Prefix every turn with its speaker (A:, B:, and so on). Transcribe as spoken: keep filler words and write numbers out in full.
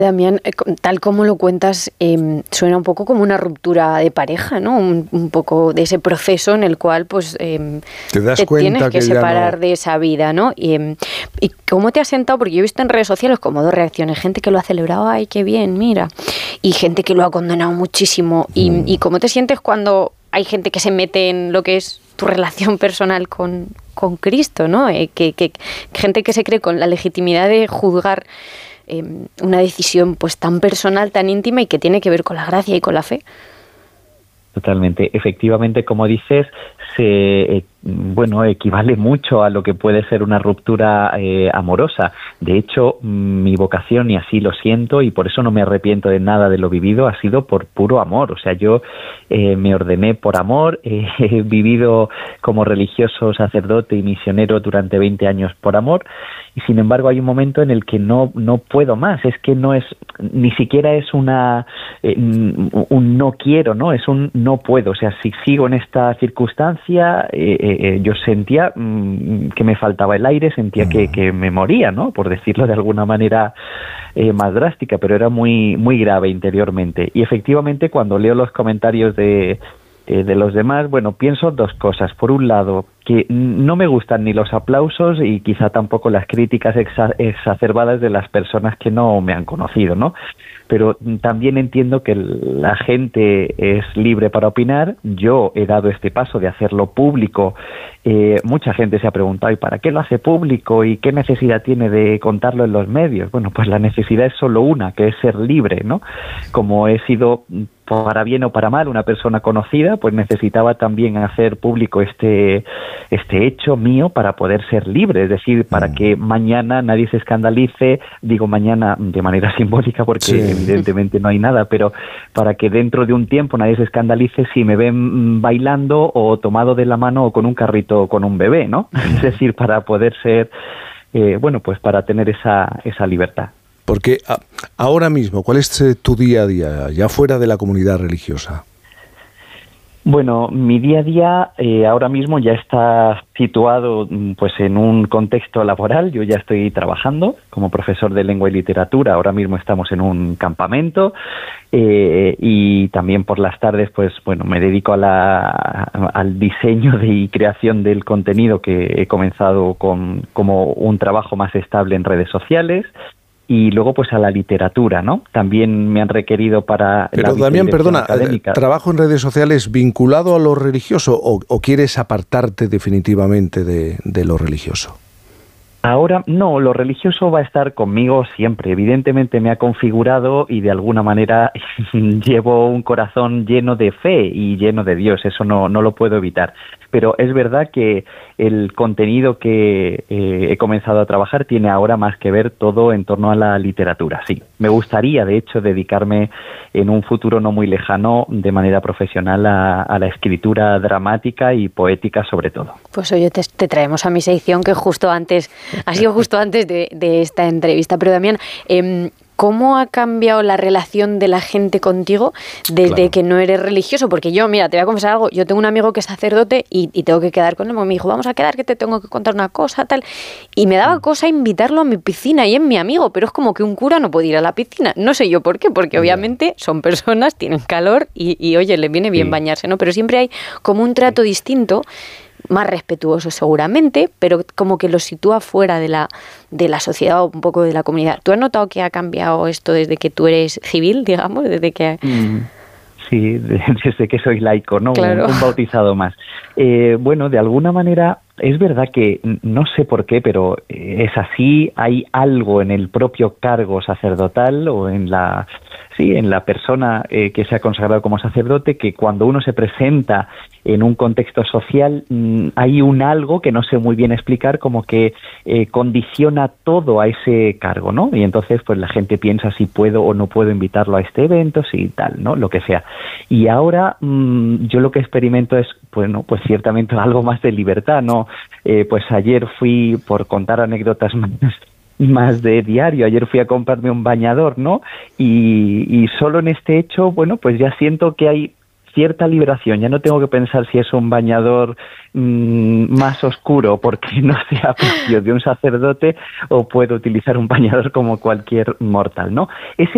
A: Damián, tal como lo cuentas, eh, suena un poco como una ruptura de pareja, ¿no? Un, un poco de ese proceso en el cual pues eh,
B: te, das
A: te
B: cuenta
A: tienes que,
B: que
A: separar
B: no...
A: de esa vida, ¿no? Y, eh, ¿Y cómo te has sentado? Porque yo he visto en redes sociales como dos reacciones. Gente que lo ha celebrado, ¡ay, qué bien, mira! Y gente que lo ha condenado muchísimo. Y, mm. y ¿cómo te sientes cuando hay gente que se mete en lo que es tu relación personal con, con Cristo, ¿no? Eh, que, que gente que se cree con la legitimidad de juzgar eh, una decisión pues tan personal, tan íntima y que tiene que ver con la gracia y con la fe.
C: Totalmente. Efectivamente, como dices, se eh, bueno equivale mucho a lo que puede ser una ruptura eh, amorosa. De hecho, mi vocación, y así lo siento, y por eso no me arrepiento de nada de lo vivido, ha sido por puro amor. O sea, yo eh, me ordené por amor, eh, he vivido como religioso, sacerdote y misionero durante veinte años por amor, y sin embargo hay un momento en el que no no puedo más. Es que no es, ni siquiera es una eh, un no quiero, ¿no? Es un no puedo. O sea, si sigo en esta circunstancia, eh, eh, yo sentía mm, que me faltaba el aire, sentía que, que me moría, ¿no? Por decirlo de alguna manera eh, más drástica, pero era muy muy grave interiormente. Y efectivamente, cuando leo los comentarios de eh, de los demás, bueno, pienso dos cosas. Por un lado, que no me gustan ni los aplausos y quizá tampoco las críticas exa- exacerbadas de las personas que no me han conocido, ¿no? Pero también entiendo que la gente es libre para opinar. Yo he dado este paso de hacerlo público. Eh, mucha gente se ha preguntado, ¿y para qué lo hace público? ¿Y qué necesidad tiene de contarlo en los medios? Bueno, pues la necesidad es solo una, que es ser libre, ¿no? Como he sido, para bien o para mal, una persona conocida, pues necesitaba también hacer público este, este hecho mío para poder ser libre. Es decir, para mm. que mañana nadie se escandalice, digo mañana de manera simbólica porque sí. evidentemente no hay nada, pero para que dentro de un tiempo nadie se escandalice si me ven bailando o tomado de la mano o con un carrito o con un bebé, ¿no? Es decir, para poder ser, eh, bueno, pues para tener esa, esa libertad.
B: Porque a, ahora mismo, ¿cuál es eh, tu día a día, ya fuera de la comunidad religiosa?
C: Bueno, mi día a día eh, ahora mismo ya está situado pues en un contexto laboral. Yo ya estoy trabajando como profesor de lengua y literatura. Ahora mismo estamos en un campamento eh, y también por las tardes pues bueno me dedico a la, al diseño de, y creación del contenido que he comenzado con como un trabajo más estable en redes sociales. Y luego, pues, a la literatura, ¿no? También me han requerido para...
B: Pero, Damián, perdona, académica. ¿Trabajo en redes sociales vinculado a lo religioso o, o quieres apartarte definitivamente de, de lo religioso?
C: Ahora, no, lo religioso va a estar conmigo siempre. Evidentemente me ha configurado y de alguna manera llevo un corazón lleno de fe y lleno de Dios. Eso no, no lo puedo evitar. Pero es verdad que el contenido que eh, he comenzado a trabajar tiene ahora más que ver todo en torno a la literatura, sí. Me gustaría, de hecho, dedicarme en un futuro no muy lejano de manera profesional a, a la escritura dramática y poética sobre todo.
A: Pues oye, te, te traemos a mi sección que justo antes, ha sido justo antes de, de esta entrevista. Pero Damián, eh, ¿cómo ha cambiado la relación de la gente contigo desde claro. que no eres religioso? Porque yo, mira, te voy a confesar algo, yo tengo un amigo que es sacerdote y, y tengo que quedar con él, me dijo, vamos a quedar que te tengo que contar una cosa, tal, y me daba cosa invitarlo a mi piscina y es mi amigo, pero es como que un cura no puede ir a la piscina, no sé yo por qué, porque obviamente son personas, tienen calor y, y oye, les viene bien sí. bañarse, ¿no? Pero siempre hay como un trato distinto, más respetuoso seguramente, pero como que lo sitúa fuera de la de la sociedad o un poco de la comunidad. ¿Tú has notado que ha cambiado esto desde que tú eres civil, digamos? Desde que...
C: Mm, sí, desde que soy laico, ¿no?
A: Claro.
C: Un, un bautizado más. Eh, bueno, de alguna manera es verdad que, no sé por qué, pero es así, hay algo en el propio cargo sacerdotal o en la... Sí, en la persona eh, que se ha consagrado como sacerdote, que cuando uno se presenta en un contexto social mmm, hay un algo que no sé muy bien explicar, como que eh, condiciona todo a ese cargo, ¿no? Y entonces pues la gente piensa si puedo o no puedo invitarlo a este evento, si tal, ¿no? Lo que sea. Y ahora mmm, yo lo que experimento es, bueno, pues ciertamente algo más de libertad, ¿no? Eh, pues ayer fui, por contar anécdotas más más de diario, ayer fui a comprarme un bañador, ¿no? Y, y solo en este hecho, bueno, pues ya siento que hay cierta liberación, ya no tengo que pensar si es un bañador mmm, más oscuro porque no sea propio de un sacerdote o puedo utilizar un bañador como cualquier mortal, ¿no? Ese